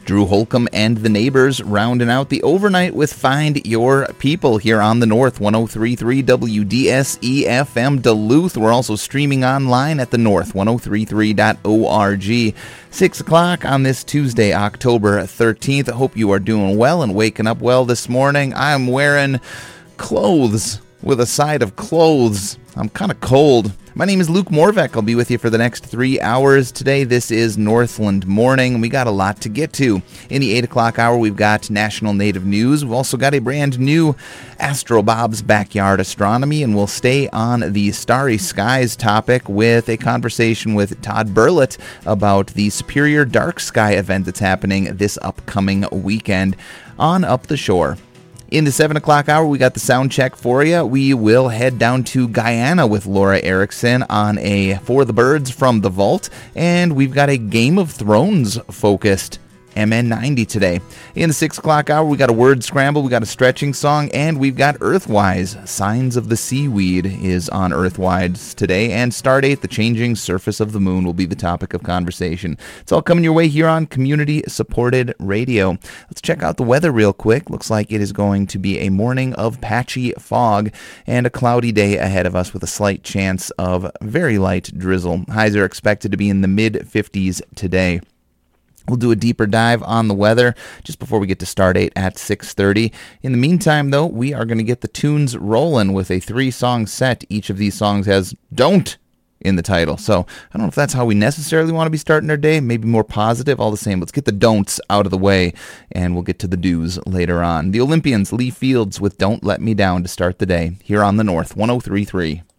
Drew Holcomb and the Neighbors rounding out the overnight with Find Your People here on the North 103.3 WDSE FM Duluth. We're also streaming online at the north1033.org. 6 o'clock on this Tuesday, October 13th. I hope you are doing well and waking up well this morning. I'm wearing clothes with a side of clothes. I'm kind of cold. My name is Luke Morvek. I'll be with you for the next 3 hours today. This is Northland Morning. We got a lot to get to. In the 8 o'clock hour, we've got National Native News. We've also got a brand new Astro Bob's Backyard Astronomy, and we'll stay on the starry skies topic with a conversation with Todd Burlett about the Superior Dark Sky event that's happening this upcoming weekend on Up the Shore. In the 7 o'clock hour, we got the sound check for you. We will head down to Guyana with Laura Erickson on a For the Birds from the Vault, and we've got a Game of Thrones focused MN90 today. In the 6 o'clock hour, we got a word scramble, we got a stretching song, and we've got Earthwise. Signs of the Seaweed is on Earthwise today, and Stardate, the changing surface of the moon, will be the topic of conversation. It's all coming your way here on community-supported radio. Let's check out the weather real quick. Looks like it is going to be a morning of patchy fog and a cloudy day ahead of us with a slight chance of very light drizzle. Highs are expected to be in the mid-50s today. We'll do a deeper dive on the weather just before we get to Stardate at 6:30. In the meantime, though, we are going to get the tunes rolling with a 3-song set. Each of these songs has "Don't" in the title. So I don't know if that's how we necessarily want to be starting our day. Maybe more positive. All the same, let's get the don'ts out of the way, and we'll get to the do's later on. The Olympians, Lee Fields with "Don't Let Me Down" to start the day here on the North 103.3.